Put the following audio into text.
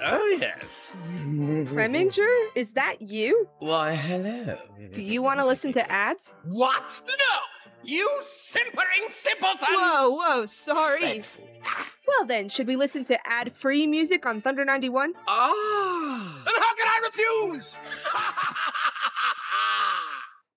Oh, yes. Preminger, is that you? Why, hello. Do you want to listen to ads? What? No! You simpering simpleton! Whoa, sorry. Dreadful. Well then, should we listen to ad-free music on Thunder 91? Ah. And how can I refuse?